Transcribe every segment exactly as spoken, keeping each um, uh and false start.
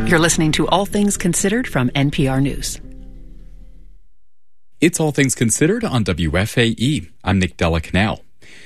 You're listening to All Things Considered from N P R News. It's All Things Considered on W F A E. I'm Nick Della Canal.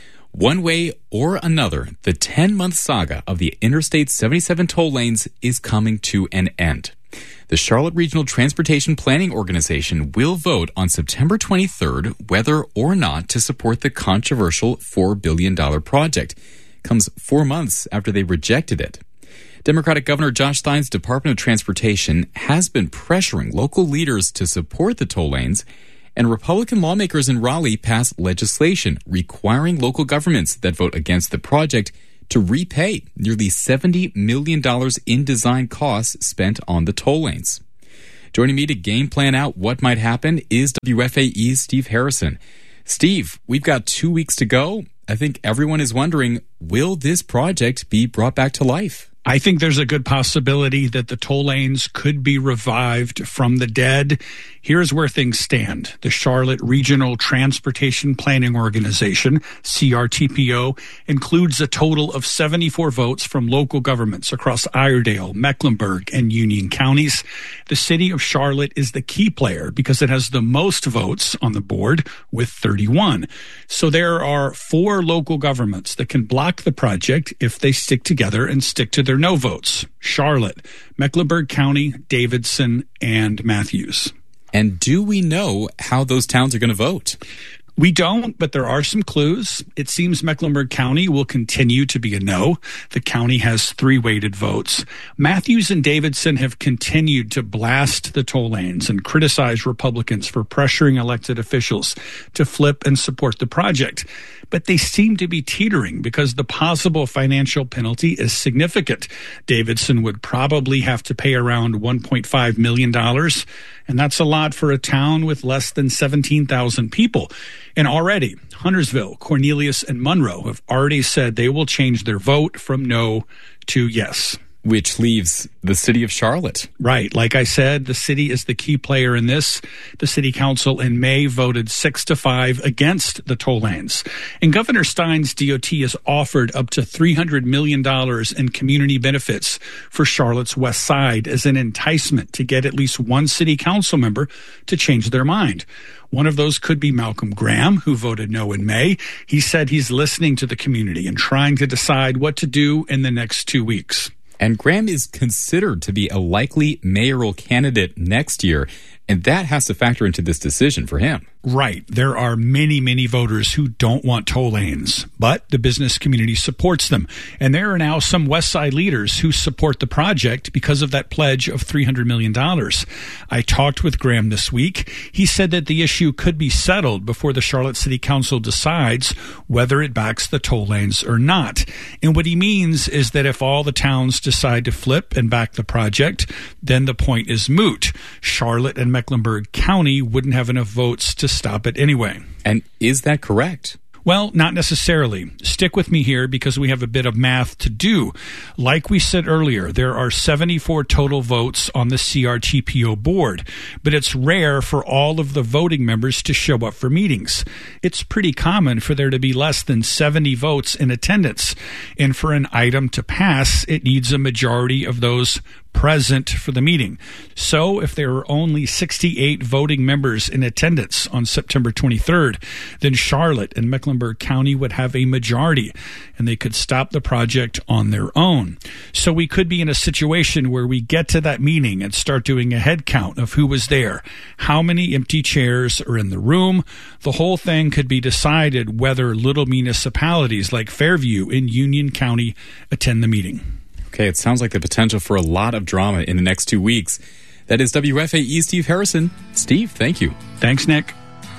One way or another, the ten-month saga of the Interstate seventy-seven toll lanes is coming to an end. The Charlotte Regional Transportation Planning Organization will vote on September twenty-third whether or not to support the controversial four billion dollars project. It comes four months after they rejected it. Democratic Governor Josh Stein's Department of Transportation has been pressuring local leaders to support the toll lanes, and Republican lawmakers in Raleigh passed legislation requiring local governments that vote against the project to repay nearly seventy million dollars in design costs spent on the toll lanes. Joining me to game plan out what might happen is W F A E's Steve Harrison. Steve, we've got two weeks to go. I think everyone is wondering, will this project be brought back to life? I think there's a good possibility that the toll lanes could be revived from the dead. Here's where things stand. The Charlotte Regional Transportation Planning Organization, C R T P O, includes a total of seventy-four votes from local governments across Iredell, Mecklenburg, and Union counties. The city of Charlotte is the key player because it has the most votes on the board with thirty-one. So there are four local governments that can block the project if they stick together and stick to their no votes: Charlotte, Mecklenburg County, Davidson, and Matthews. And do we know how those towns are going to vote? We don't, but there are some clues. It seems Mecklenburg County will continue to be a no. The county has three weighted votes. Matthews and Davidson have continued to blast the toll lanes and criticize Republicans for pressuring elected officials to flip and support the project. But they seem to be teetering because the possible financial penalty is significant. Davidson would probably have to pay around one point five million dollars, and that's a lot for a town with less than seventeen thousand people. And already, Huntersville, Cornelius, and Monroe have already said they will change their vote from no to yes. Which leaves the city of Charlotte. Right. Like I said, the city is the key player in this. The city council in May voted six to five against the toll lanes. And Governor Stein's D O T has offered up to three hundred million dollars in community benefits for Charlotte's West Side as an enticement to get at least one city council member to change their mind. One of those could be Malcolm Graham, who voted no in May. He said he's listening to the community and trying to decide what to do in the next two weeks. And Graham is considered to be a likely mayoral candidate next year, and that has to factor into this decision for him. Right. There are many, many voters who don't want toll lanes, but the business community supports them. And there are now some West Side leaders who support the project because of that pledge of three hundred million dollars. I talked with Graham this week. He said that the issue could be settled before the Charlotte City Council decides whether it backs the toll lanes or not. And what he means is that if all the towns decide to flip and back the project, then the point is moot. Charlotte and Mecklenburg County wouldn't have enough votes to stop it anyway. And is that correct? Well, not necessarily. Stick with me here because we have a bit of math to do. Like we said earlier, there are seventy-four total votes on the C R T P O board, but it's rare for all of the voting members to show up for meetings. It's pretty common for there to be less than seventy votes in attendance, and for an item to pass, it needs a majority of those present for the meeting. So if there are only sixty-eight voting members in attendance on September twenty-third, then Charlotte and Mecklenburg County would have a majority, and they could stop the project on their own. So we could be in a situation where we get to that meeting and start doing a head count of who was there, how many empty chairs are in the room. The whole thing could be decided whether little municipalities like Fairview in Union County attend the meeting. Okay, it sounds like the potential for a lot of drama in the next two weeks. That is W F A E Steve Harrison. Steve, thank you. Thanks, Nick.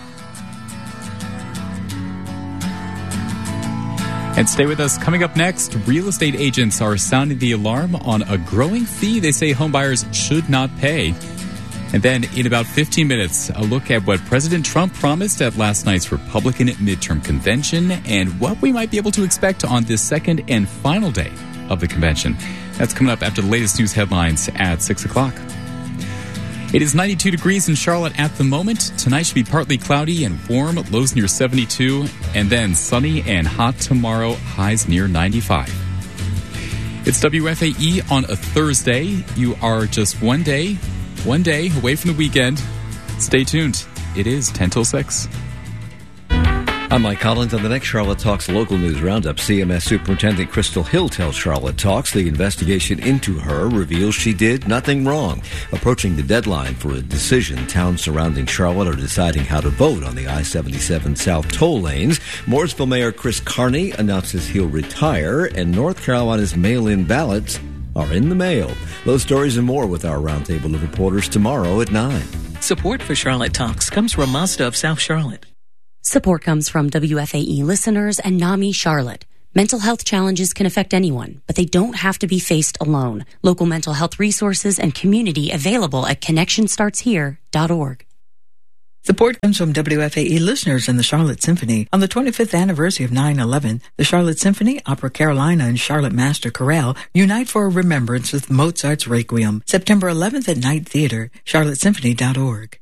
And stay with us. Coming up next, real estate agents are sounding the alarm on a growing fee they say homebuyers should not pay. And then in about fifteen minutes, a look at what President Trump promised at last night's Republican midterm convention and what we might be able to expect on this second and final day of the convention. That's coming up after the latest news headlines at six o'clock. It is ninety-two degrees in Charlotte at the moment. Tonight should be partly cloudy and warm, lows near seventy-two, and then sunny and hot tomorrow, highs near ninety-five. It's W F A E on a Thursday. You are just one day, one day away from the weekend. Stay tuned. It is ten till six. I'm Mike Collins. On the next Charlotte Talks local news roundup, C M S Superintendent Crystal Hill tells Charlotte Talks the investigation into her reveals she did nothing wrong. Approaching the deadline for a decision, towns surrounding Charlotte are deciding how to vote on the I seventy-seven South toll lanes. Mooresville Mayor Chris Carney announces he'll retire, and North Carolina's mail-in ballots are in the mail. Those stories and more with our roundtable of reporters tomorrow at nine. Support for Charlotte Talks comes from Mazda of South Charlotte. Support comes from W F A E listeners and NAMI Charlotte. Mental health challenges can affect anyone, but they don't have to be faced alone. Local mental health resources and community available at connection starts here dot org. Support comes from W F A E listeners and the Charlotte Symphony. On the twenty-fifth anniversary of nine eleven, the Charlotte Symphony, Opera Carolina, and Charlotte Master Chorale unite for a remembrance with Mozart's Requiem. September eleventh at Night Theater, charlotte symphony dot org.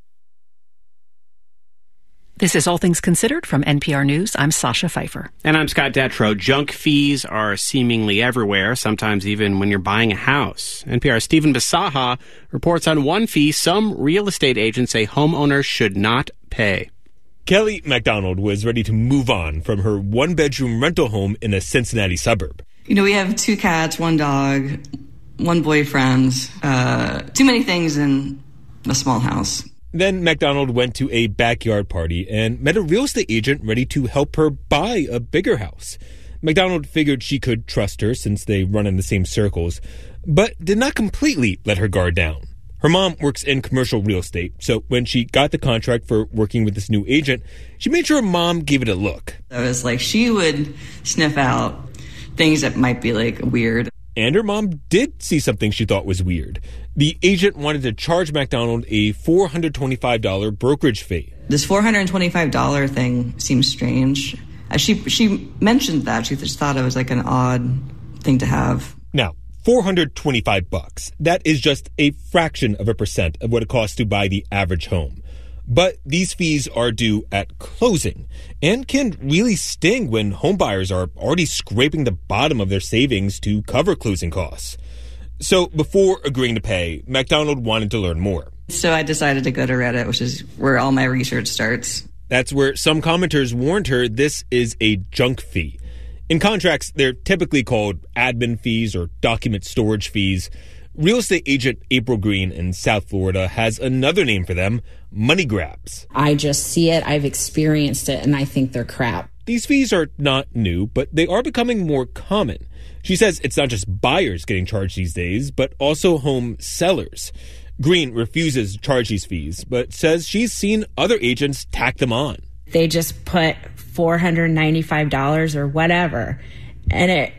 This is All Things Considered from N P R News. I'm Sasha Pfeiffer. And I'm Scott Detrow. Junk fees are seemingly everywhere, sometimes even when you're buying a house. N P R's Stephen Basaha reports on one fee some real estate agents say homeowners should not pay. Kelly McDonald was ready to move on from her one-bedroom rental home in a Cincinnati suburb. You know, we have two cats, one dog, one boyfriend, uh, too many things in a small house. Then McDonald went to a backyard party and met a real estate agent ready to help her buy a bigger house. McDonald figured she could trust her since they run in the same circles, but did not completely let her guard down. Her mom works in commercial real estate, so when she got the contract for working with this new agent, she made sure her mom gave it a look. I was like, she would sniff out things that might be like weird. And her mom did see something she thought was weird. The agent wanted to charge McDonald a four hundred twenty-five dollars brokerage fee. This four hundred twenty-five dollars thing seems strange. Uh, she she mentioned that. She just thought it was like an odd thing to have. Now, four hundred twenty-five bucks. That is just a fraction of a percent of what it costs to buy the average home. But these fees are due at closing and can really sting when homebuyers are already scraping the bottom of their savings to cover closing costs. So before agreeing to pay, McDonald wanted to learn more. So I decided to go to Reddit, which is where all my research starts. That's where some commenters warned her this is a junk fee. In contracts, they're typically called admin fees or document storage fees. Real estate agent April Green in South Florida has another name for them, money grabs. I just see it, I've experienced it, and I think they're crap. These fees are not new, but they are becoming more common. She says it's not just buyers getting charged these days, but also home sellers. Green refuses to charge these fees, but says she's seen other agents tack them on. They just put four hundred ninety-five dollars or whatever, and it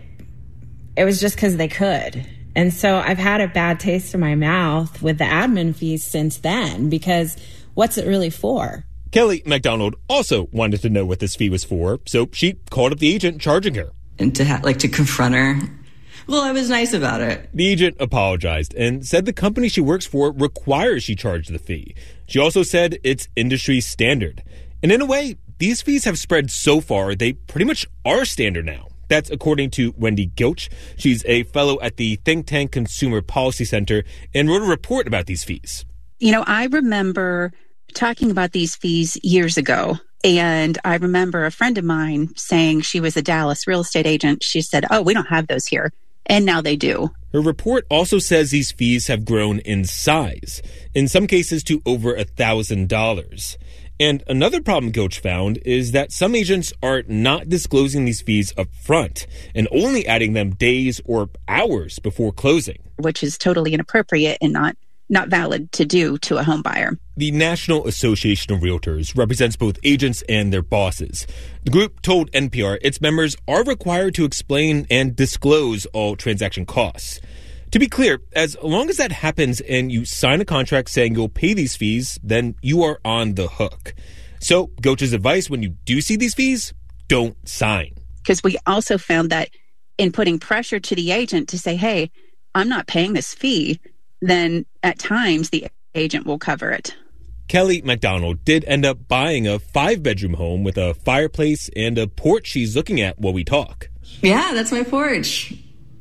it was just because they could. And so I've had a bad taste in my mouth with the admin fees since then, because what's it really for? Kelly McDonald also wanted to know what this fee was for, so she called up the agent charging her. And to ha- like to confront her. Well, I was nice about it. The agent apologized and said the company she works for requires she charge the fee. She also said it's industry standard. And in a way, these fees have spread so far, they pretty much are standard now. That's according to Wendy Gilch. She's a fellow at the think tank Consumer Policy Center and wrote a report about these fees. You know, I remember talking about these fees years ago, and I remember a friend of mine saying she was a Dallas real estate agent. She said, oh, we don't have those here. And now they do. Her report also says these fees have grown in size, in some cases to over one thousand dollars. And another problem Gilch found is that some agents are not disclosing these fees up front and only adding them days or hours before closing. Which is totally inappropriate and not, not valid to do to a home buyer. The National Association of Realtors represents both agents and their bosses. The group told N P R its members are required to explain and disclose all transaction costs. To be clear, as long as that happens and you sign a contract saying you'll pay these fees, then you are on the hook. So, Gilch's advice when you do see these fees, don't sign. Because we also found that in putting pressure to the agent to say, hey, I'm not paying this fee, then at times the agent will cover it. Kelly McDonald did end up buying a five-bedroom home with a fireplace and a porch she's looking at while we talk. Yeah, that's my porch.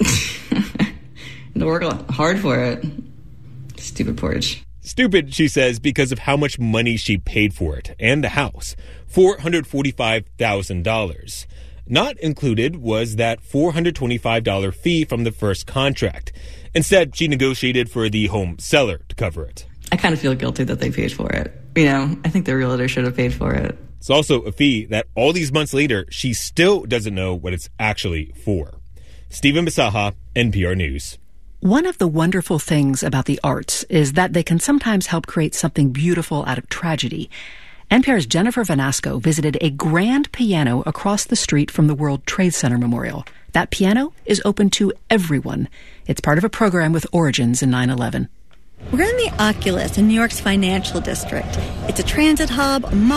To work hard for it. Stupid porch. Stupid, she says, because of how much money she paid for it and the house. four hundred forty-five thousand dollars. Not included was that four hundred twenty-five dollars fee from the first contract. Instead, she negotiated for the home seller to cover it. I kind of feel guilty that they paid for it. You know, I think the realtor should have paid for it. It's also a fee that all these months later, she still doesn't know what it's actually for. Stephen Bisaha, N P R News. One of the wonderful things about the arts is that they can sometimes help create something beautiful out of tragedy. N P R's Jennifer Vanasco visited a grand piano across the street from the World Trade Center Memorial. That piano is open to everyone. It's part of a program with origins in nine eleven. We're in the Oculus in New York's financial district. It's a transit hub, a